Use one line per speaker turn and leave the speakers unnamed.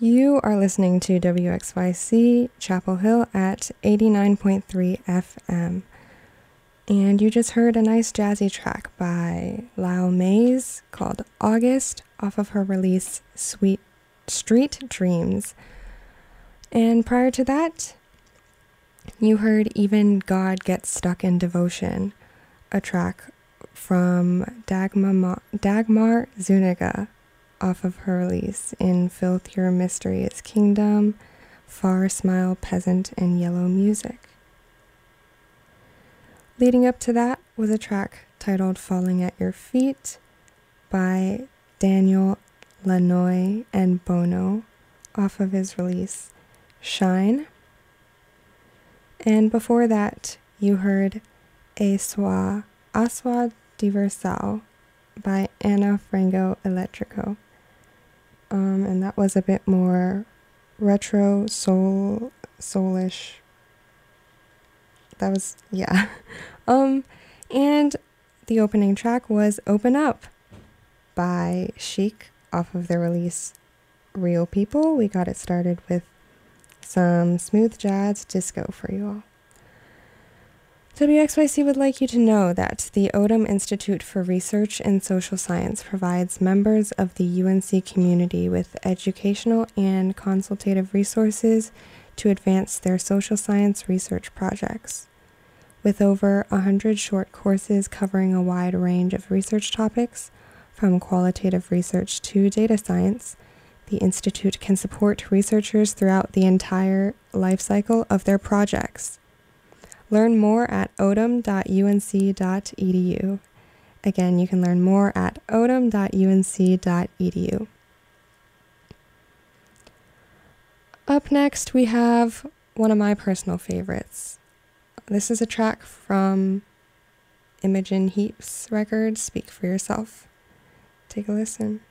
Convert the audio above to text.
You are listening to WXYC Chapel Hill at 89.3 FM. And you just heard a nice jazzy track by Lyle Mays called August off of her release Sweet Street Dreams. And prior to that, you heard Even God Gets Stuck in Devotion, a track from Dagmar Zuniga off of her release In Filthier Mysteries Kingdom, Far Smile Peasant, and Yellow Music. Leading up to that was a track titled Falling at Your Feet by Daniel Lanois and Bono off of his release Shine. And before that, you heard Aswa Diversal by Anna Frango Electrico. And that was a bit more retro soulish. That was, yeah. And the opening track was Open Up by Chic off of their release Real People. We got it started with some smooth jazz disco for you all. WXYC would like you to know that the Odum Institute for Research in Social Science provides members of the UNC community with educational and consultative resources to advance their social science research projects. With over 100 short courses covering a wide range of research topics, from qualitative research to data science, the Institute can support researchers throughout the entire life cycle of their projects. Learn more at odum.unc.edu. Again, you can learn more at odum.unc.edu. Up next, we have one of my personal favorites. This is a track from Imogen Heap's record, Speak for Yourself. Take a listen.